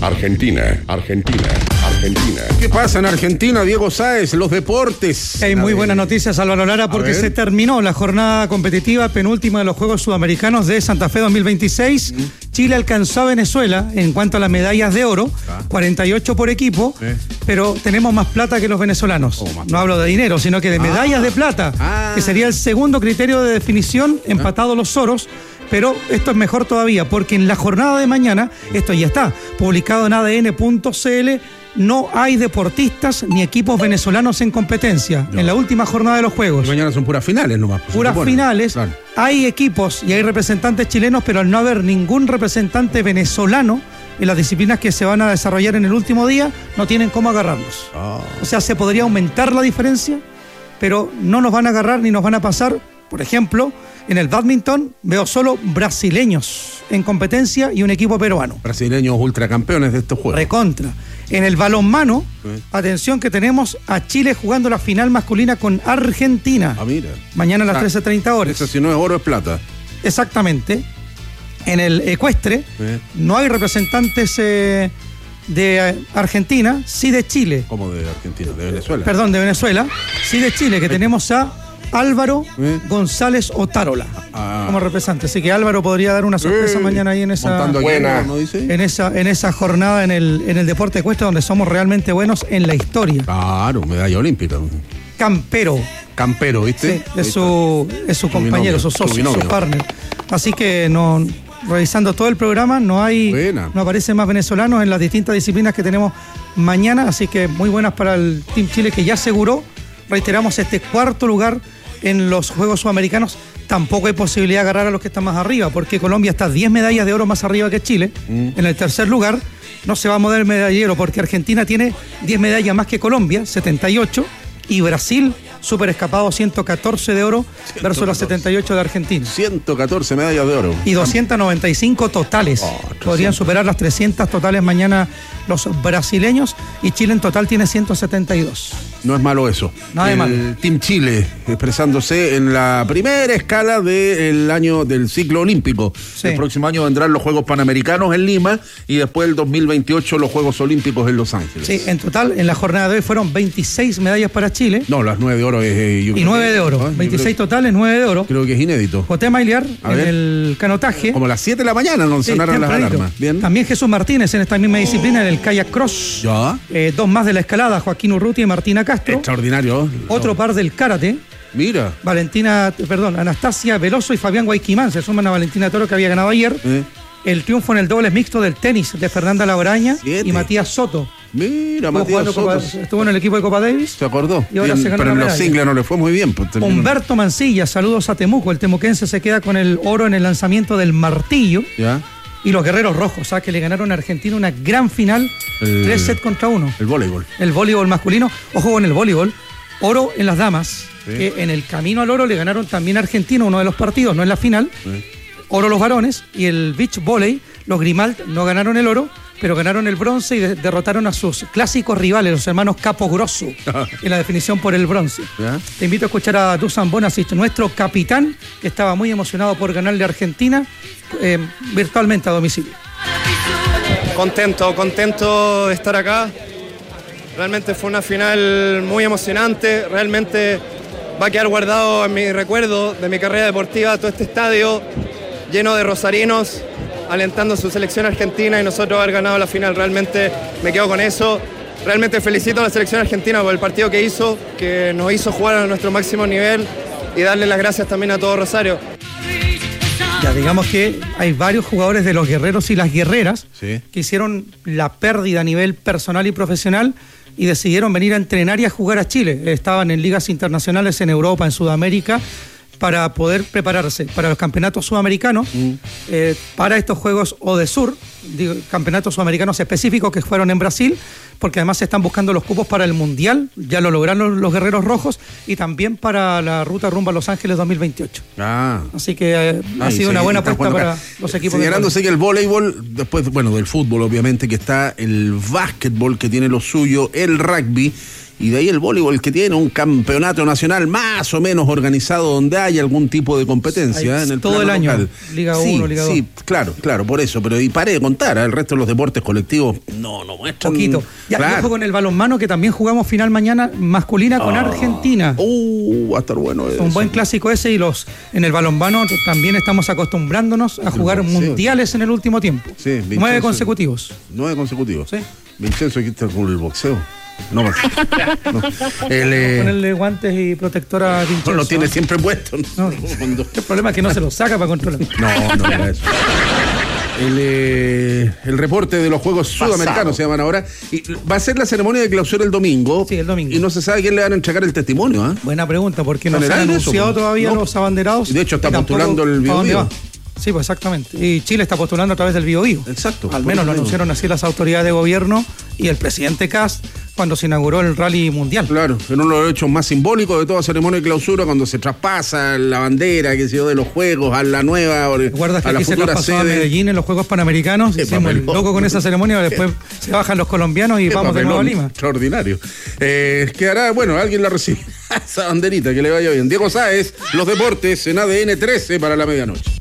Argentina. ¿Qué pasa en Argentina, Diego Sáez? Los deportes. Hay muy buenas noticias, Álvaro Lara, porque se terminó la jornada competitiva penúltima de los Juegos Sudamericanos de Santa Fe 2026. Chile alcanzó a Venezuela en cuanto a las medallas de oro, 48 por equipo, pero tenemos más plata que los venezolanos. No hablo de dinero, sino que de medallas de plata, que sería el segundo criterio de definición, empatados los oros. Pero esto es mejor todavía, porque en la jornada de mañana, esto ya está publicado en adn.cl, no hay deportistas ni equipos venezolanos en competencia, en la última jornada de los Juegos. Y mañana son puras finales nomás. Puras finales, claro. Hay equipos y hay representantes chilenos, pero al no haber ningún representante venezolano en las disciplinas que se van a desarrollar en el último día, no tienen cómo agarrarlos. O sea, se podría aumentar la diferencia, pero no nos van a agarrar ni nos van a pasar. Por ejemplo, en el bádminton veo solo brasileños en competencia y un equipo peruano. Brasileños ultracampeones de estos juegos. Recontra. En el balonmano, atención que tenemos a Chile jugando la final masculina con Argentina. Mira. Mañana a las 13:30 horas. Eso si no es oro es plata. Exactamente. En el ecuestre no hay representantes de Argentina, sí de Chile. ¿Cómo de Argentina? ¿De Venezuela? Perdón, de Venezuela. Sí de Chile, que tenemos a Álvaro González Otárola como representante. Así que Álvaro podría dar una sorpresa mañana ahí en esa en esa jornada en el deporte ecuestre, donde somos realmente buenos en la historia. Claro, medalla olímpica. Campero, ¿viste? Sí, es su compañero, su socio, su partner. Así que revisando todo el programa, no aparecen más venezolanos en las distintas disciplinas que tenemos mañana, así que muy buenas para el Team Chile, que ya aseguró, reiteramos, este cuarto lugar en los Juegos Sudamericanos. Tampoco hay posibilidad de agarrar a los que están más arriba, porque Colombia está 10 medallas de oro más arriba que Chile. En el tercer lugar no se va a mover el medallero, porque Argentina tiene 10 medallas más que Colombia, 78, y Brasil, súper escapado, 114 de oro versus las 78 de Argentina. 114 medallas de oro. Y 295 totales. Podrían superar las 300 totales mañana los brasileños, y Chile en total tiene 172. No es malo eso. Nada de malo. El Team Chile expresándose en la primera escala del año del ciclo olímpico. Sí. El próximo año vendrán los Juegos Panamericanos en Lima y después el 2028 los Juegos Olímpicos en Los Ángeles. Sí, en total en la jornada de hoy fueron 26 medallas para Chile. No, las 9 de oro y 9 de oro. 26 totales, 9 de oro. Creo que es inédito. José Mailiar en el canotaje. Como a las 7 de la mañana nos sonaron las alarmas. Bien. También Jesús Martínez en esta misma disciplina, en el kayak cross. Ya. Dos más de la escalada, Joaquín Urrutia y Martina Castro. Extraordinario. Otro par del karate. Mira. Anastasia Veloso y Fabián Guayquimán se suman a Valentina Toro, que había ganado ayer. El triunfo en el dobles mixto del tenis de Fernanda Labraña y Matías Soto. Mira, Matías Soto. Estuvo en el equipo de Copa Davis. Se acordó. Y ahora se ganó pero en la los singles no le fue muy bien. Humberto Mancilla, saludos a Temuco. El temuquense se queda con el oro en el lanzamiento del martillo. Ya. Y los guerreros rojos, que le ganaron a Argentina una gran final, 3-1. El voleibol. El voleibol masculino. Ojo con el voleibol. Oro en las damas, que en el camino al oro le ganaron también a Argentina uno de los partidos, no en la final. Oro los varones. Y el beach volley, los Grimald no ganaron el oro, pero ganaron el bronce y derrotaron a sus clásicos rivales, los hermanos Capogrossu, en la definición por el bronce. Te invito a escuchar a Dusan Bonasic, nuestro capitán, que estaba muy emocionado por ganarle a Argentina virtualmente a domicilio. Contento de estar acá. Realmente fue una final muy emocionante. Realmente va a quedar guardado en mi recuerdo de mi carrera deportiva todo este estadio lleno de rosarinos alentando a su selección argentina y nosotros haber ganado la final. Realmente me quedo con eso. Realmente felicito a la selección argentina por el partido que hizo, que nos hizo jugar a nuestro máximo nivel, y darle las gracias también a todo Rosario. Ya, digamos que hay varios jugadores de los guerreros y las guerreras que hicieron la pérdida a nivel personal y profesional y decidieron venir a entrenar y a jugar a Chile. Estaban en ligas internacionales en Europa, en Sudamérica, para poder prepararse para los campeonatos sudamericanos, para estos Juegos ODESUR, campeonatos sudamericanos específicos que fueron en Brasil, porque además se están buscando los cupos para el Mundial, ya lo lograron los Guerreros Rojos, y también para la ruta rumbo a Los Ángeles 2028. Así que ha sido una buena apuesta para los equipos. Señalándose que el voleibol, después, del fútbol obviamente, que está el básquetbol, que tiene lo suyo, el rugby, Y de ahí el voleibol, que tiene un campeonato nacional más o menos organizado donde hay algún tipo de competencia en el todo el año, local. Liga 1, Liga 2. Sí, claro, por eso. Pero y paré de contar, el resto de los deportes colectivos no muestran. Poquito. Ya, claro. ojo con el balonmano, que también jugamos final mañana masculina con Argentina. Va a estar bueno eso. Un buen clásico ese, y en el balonmano también estamos acostumbrándonos a jugar mundiales en el último tiempo. Sí, 9 consecutivos. 9 consecutivos. Sí. Vincenzo, aquí está con el boxeo. No. Ponerle guantes y protectora a Vincenzo. Lo tiene siempre puesto. No. El problema es que no se lo saca para controlar. No era eso. El reporte de los Juegos Sudamericanos se llaman ahora. Y va a ser la ceremonia de clausura el domingo. Sí, el domingo. Y no se sabe a quién le van a entregar el testimonio. Buena pregunta, porque no se han anunciado todavía los abanderados. Y de hecho está postulando el Biobío. Sí, pues exactamente. Y Chile está postulando a través del Biobío. Exacto. Al menos lo anunciaron así las autoridades de gobierno y el presidente Kast cuando se inauguró el Rally Mundial. Claro, en uno de los hechos más simbólicos de toda ceremonia de clausura, cuando se traspasa la bandera, que se dio de los Juegos a la nueva, ¿Recuerdas que a la aquí se futura traspasó a sede? Medellín en los Juegos Panamericanos? Hicimos el loco con esa ceremonia, después se bajan los colombianos y vamos de nuevo a Lima. Extraordinario. Quedará, alguien la recibe. Esa banderita, que le vaya bien. Diego Sáez, los deportes en ADN 13 para la medianoche.